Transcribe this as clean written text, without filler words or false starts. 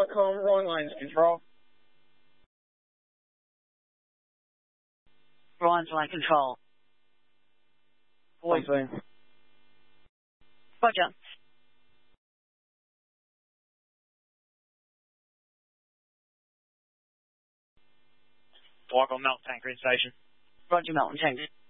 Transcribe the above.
Telecom, rolling lines control. Rolling line control. Something. Roger. Walk on Mountain Tank Green Station. Roger, Mountain Tank.